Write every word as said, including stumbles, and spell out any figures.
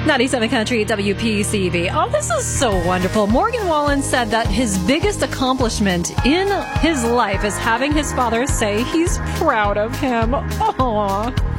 ninety-seven Country W P C V. Oh, this is so wonderful. Morgan Wallen said that his biggest accomplishment in his life is having his father say he's proud of him. Aww.